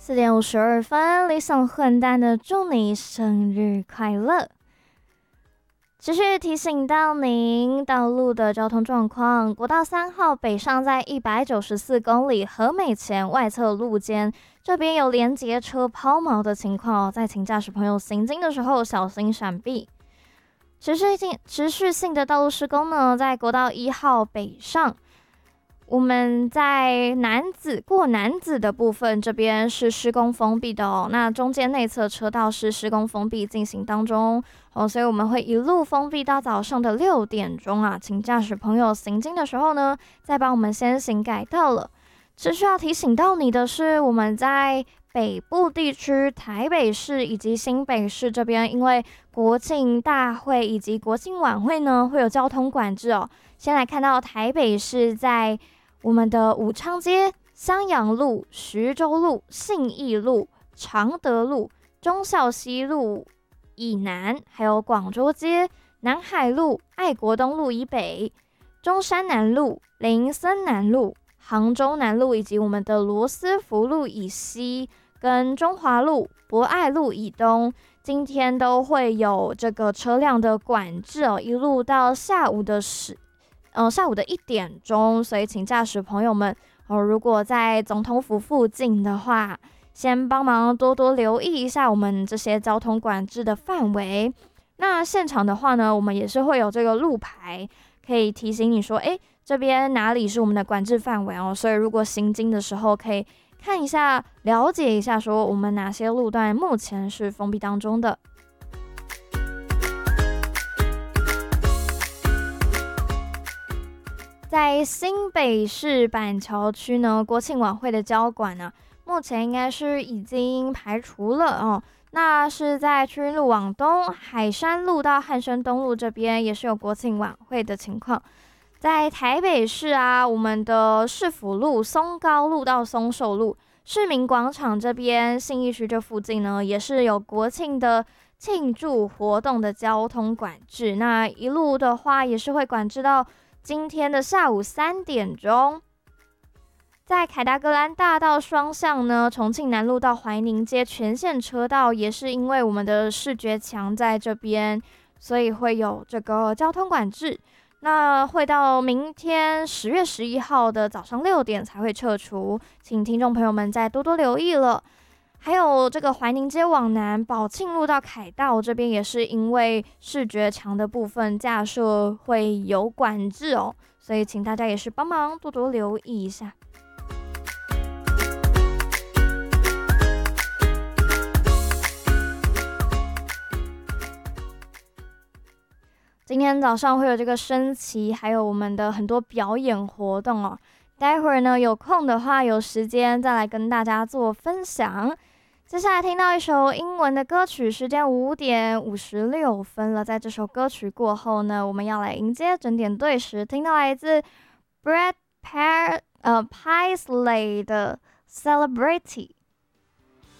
4点52分，理想混蛋的祝你生日快乐！持续提醒到您道路的交通状况，国道3号北上在194公里和美前外侧路肩，这边有连结车抛锚的情况，在请驾驶朋友行经的时候小心闪避。持续性的道路施工呢，在国道1号北上。我们在过南子的部分，这边是施工封闭的哦。那中间内侧车道是施工封闭进行当中哦，所以我们会一路封闭到早上的6点钟啊。请驾驶朋友行经的时候呢，再帮我们先行改道了。只需要提醒到你的是，我们在北部地区、台北市以及新北市这边，因为国庆大会以及国庆晚会呢，会有交通管制哦。先来看到台北市在我们的武昌街、襄阳路、徐州路、信义路、常德路、忠孝西路以南，还有广州街、南海路、爱国东路以北、中山南路、林森南路、杭州南路以及我们的罗斯福路以西，跟中华路、博爱路以东，今天都会有这个车辆的管制哦，一路到下午的1点钟，所以请驾驶朋友们如果在总统府附近的话，先帮忙多多留意一下我们这些交通管制的范围。那现场的话呢，我们也是会有这个路牌，可以提醒你说，这边哪里是我们的管制范围哦。所以如果行经的时候，可以看一下，了解一下，说我们哪些路段目前是封闭当中的。在新北市板桥区呢，国庆晚会的交管呢，目前应该是已经排除了哦。那是在区运路往东，海山路到汉生东路这边也是有国庆晚会的情况。在台北市啊，我们的市府路、松高路到松寿路、市民广场这边、信义区这附近呢，也是有国庆的庆祝活动的交通管制。那一路的话，也是会管制到今天的下午3点钟。在凯达格兰大道双向呢，重庆南路到怀宁街全线车道也是因为我们的视觉墙在这边，所以会有这个交通管制。那会到明天10月11号的早上6点才会撤除，请听众朋友们再多多留意了。还有这个怀宁街往南，宝庆路到凯道这边也是因为视觉墙的部分架设会有管制哦，所以请大家也是帮忙多多留意一下。今天早上会有这个升旗，还有我们的很多表演活动哦。待会儿呢，有空的话，有时间再来跟大家做分享。接下来听到一首英文的歌曲，时间5点56分了。在这首歌曲过后呢，我们要来迎接整点对时，听到来自 Brad Paisley 的 Celebrity。